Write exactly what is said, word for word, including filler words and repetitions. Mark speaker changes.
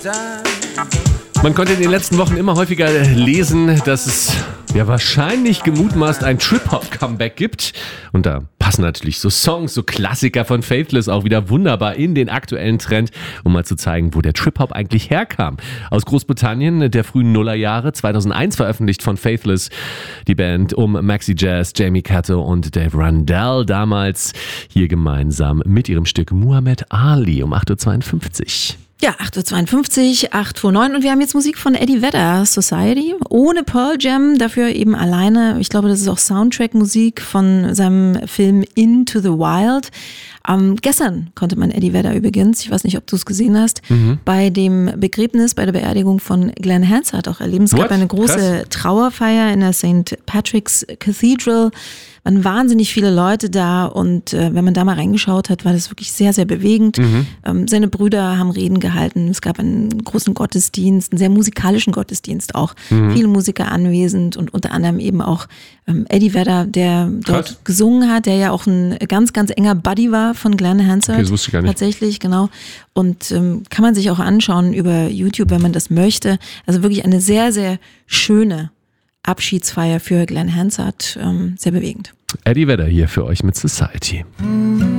Speaker 1: Man konnte in den letzten Wochen immer häufiger lesen, dass es ja wahrscheinlich gemutmaßt ein Trip-Hop-Comeback gibt. Und da passen natürlich so Songs, so Klassiker von Faithless auch wieder wunderbar in den aktuellen Trend, um mal zu zeigen, wo der Trip-Hop eigentlich herkam. Aus Großbritannien der frühen Nullerjahre, zweitausendeins veröffentlicht von Faithless, die Band um Maxi Jazz, Jamie Catto und Dave Rundell, damals hier gemeinsam mit ihrem Stück Muhammad Ali um acht Uhr zweiundfünfzig.
Speaker 2: Ja, acht Uhr zweiundfünfzig, acht Uhr neun und wir haben jetzt Musik von Eddie Vedder, Society, ohne Pearl Jam, dafür eben alleine. Ich glaube, das ist auch Soundtrack-Musik von seinem Film Into the Wild. Ähm, gestern konnte man Eddie Vedder übrigens, ich weiß nicht, ob du es gesehen hast, mhm. bei dem Begräbnis, bei der Beerdigung von Glenn Hansard auch erleben. Es What? gab eine große Krass. Trauerfeier in der Saint Patrick's Cathedral. Waren wahnsinnig viele Leute da und äh, wenn man da mal reingeschaut hat, war das wirklich sehr, sehr bewegend. Mhm. Ähm, seine Brüder haben Reden gehalten. Es gab einen großen Gottesdienst, einen sehr musikalischen Gottesdienst auch. Mhm. Viele Musiker anwesend und unter anderem eben auch ähm, Eddie Vedder, der dort Krass. gesungen hat, der ja auch ein ganz, ganz enger Buddy war von Glenn Hansard.
Speaker 1: Okay, das wusste ich gar nicht.
Speaker 2: Tatsächlich, genau. Und ähm, kann man sich auch anschauen über YouTube, wenn man das möchte. Also wirklich eine sehr, sehr schöne Abschiedsfeier für Glenn Hansard, ähm, sehr bewegend.
Speaker 1: Eddie Vedder hier für euch mit Society.